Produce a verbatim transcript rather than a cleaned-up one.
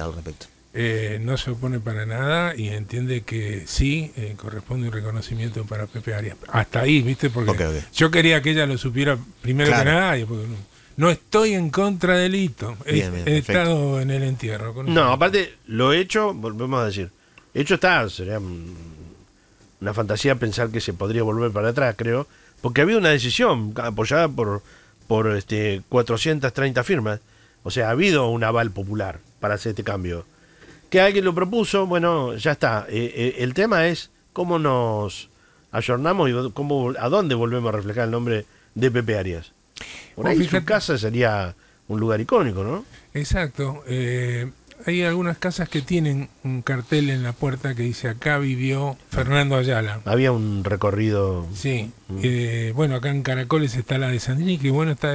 al respecto. Eh, no se opone para nada y entiende que sí, eh, corresponde un reconocimiento para Pepe Arias. Hasta ahí, ¿viste? Porque Okay, okay. yo quería que ella lo supiera primero Claro. que nadie, porque no, no estoy en contra del hito. Bien, He, bien, he perfecto. estado en el entierro. Con No, eso. aparte, lo hecho, volvemos a decir, hecho está, sería mm, una fantasía pensar que se podría volver para atrás, creo, porque ha habido una decisión apoyada por, por este, cuatrocientas treinta firmas, o sea, ha habido un aval popular para hacer este cambio. Que alguien lo propuso, bueno, ya está. Eh, eh, el tema es cómo nos ayornamos y cómo, a dónde volvemos a reflejar el nombre de Pepe Arias. Por Vos ahí fíjate- su casa sería un lugar icónico, ¿no? Exacto. Eh, hay algunas casas que tienen un cartel en la puerta que dice acá vivió Fernando Ayala. Había un recorrido. Sí. Eh, bueno, acá en Caracoles está la de Sandrini, que bueno, está